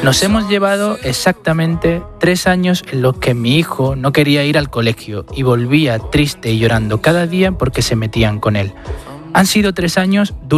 Nos hemos llevado exactamente 3 años en los que mi hijo no quería ir al colegio y volvía triste y llorando cada día porque se metían con él. Han sido 3 años duros.